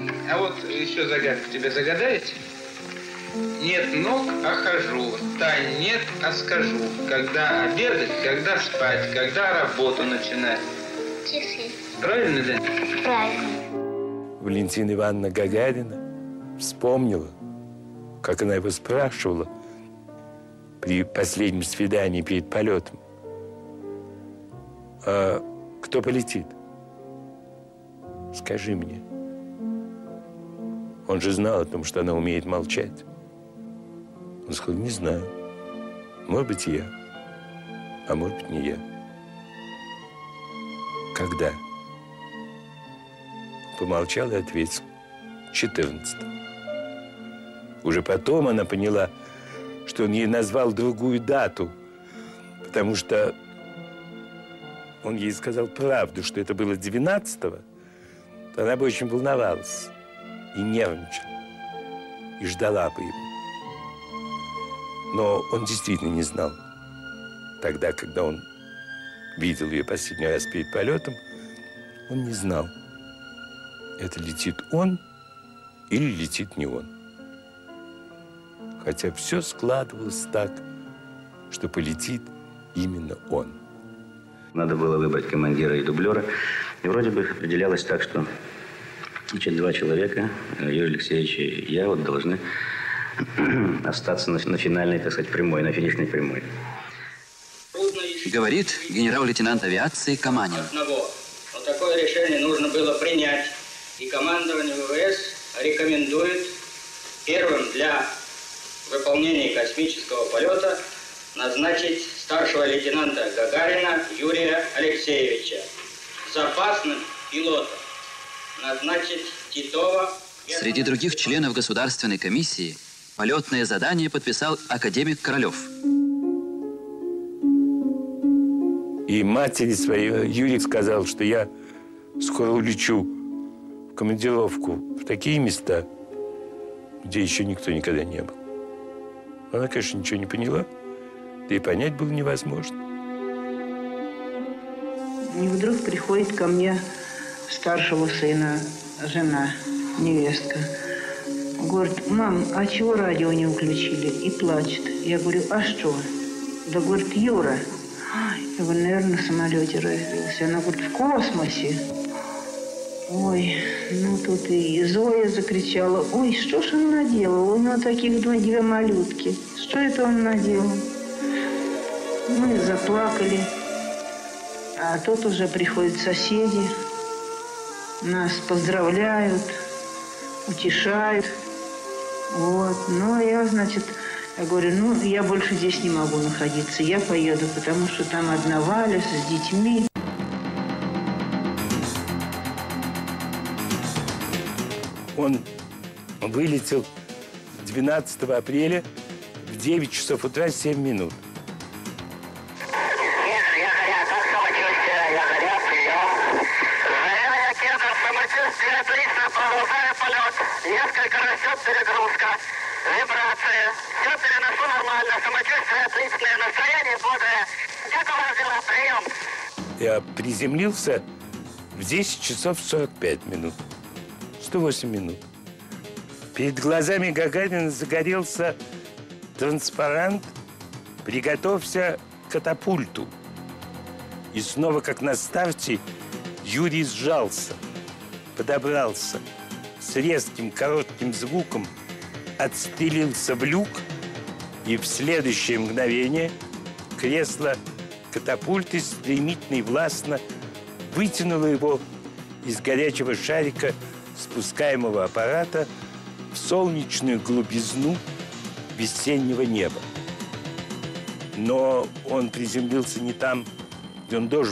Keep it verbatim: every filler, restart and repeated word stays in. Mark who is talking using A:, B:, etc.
A: А вот еще загадку тебе загадаете? Нет ног, а хожу. Тайн нет, а скажу. Когда обедать, когда спать, когда работу начинать.
B: Часы.
A: Правильно, да?
B: Правильно.
C: Валентина Ивановна Гагарина вспомнила, как она его спрашивала при последнем свидании перед полетом. А кто полетит? Скажи мне. Он же знал о том, что она умеет молчать. Он сказал, не знаю. Может быть, я. А может быть, не я. Когда? Помолчал и ответил. четырнадцатого. Уже потом она поняла, что он ей назвал другую дату, потому что он ей сказал правду, что это было двенадцатого, то она бы очень волновалась и нервничала, и ждала бы его. Но он действительно не знал. Тогда, когда он видел ее последний раз перед полетом, он не знал, это летит он или летит не он. Хотя все складывалось так, что полетит именно он.
D: Надо было выбрать командира и дублера. И вроде бы определялось так, что значит, два человека, Юрий Алексеевич и я, вот должны остаться на, на финальной, так сказать, прямой, на финишной прямой.
E: Говорит генерал-лейтенант авиации Каманин.
F: Одного. Но такое решение нужно было принять. И командование ВВС рекомендует первым для выполнения космического полета назначить старшего лейтенанта Гагарина Юрия Алексеевича. Запасным пилотом назначить Титова.
E: Среди других членов Государственной комиссии полетное задание подписал академик Королев.
C: И матери своей Юрий сказал, что я скоро улечу в командировку в такие места, где еще никто никогда не был. Она, конечно, ничего не поняла, да и понять было невозможно.
G: И вдруг приходит ко мне старшего сына, жена, невестка. Говорит, мам, а чего радио не включили? И плачет. Я говорю, а что? Да, говорит, Юра. Я говорю, наверное, на самолете разбился. Она говорит, в космосе. Ой, ну тут и Зоя закричала. Ой, что ж он наделал? У него таких две, две малютки. Что это он наделал? Мы заплакали. А тут уже приходят соседи. Нас поздравляют, утешают. Вот. Ну, а я, значит, я говорю, ну, я больше здесь не могу находиться. Я поеду, потому что там одна Валя с детьми.
C: Он вылетел двенадцатого апреля в девять часов утра семь минут.
H: Несколько растет перегрузка, вибрация. Все переношу нормально, самочувствие отличное, настроение бодрое. Как у вас дела? Прием.
C: Я приземлился в десять часов сорок пять минут. сто восемь минут. Перед глазами Гагарина загорелся транспарант «Приготовься к катапульту». И снова, как на старте, Юрий сжался, подобрался, с резким коротким звуком отстрелился в люк, и в следующее мгновение кресло катапульты стремительно и властно вытянуло его из горячего шарика спускаемого аппарата в солнечную глубизну весеннего неба. Но он приземлился не там, где он должен